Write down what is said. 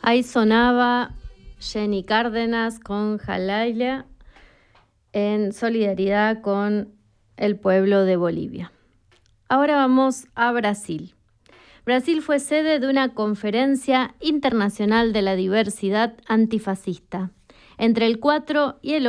Ahí sonaba Jenny Cárdenas con Jalaila en solidaridad con el pueblo de Bolivia. Ahora vamos a Brasil. Brasil fue sede de una conferencia internacional de la diversidad antifascista entre el 4 y el